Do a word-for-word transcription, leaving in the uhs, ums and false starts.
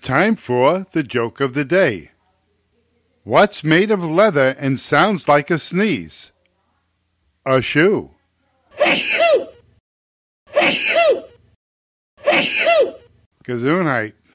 time for the joke of the day. What's made of leather and sounds like a sneeze? A shoe. Gesundheit.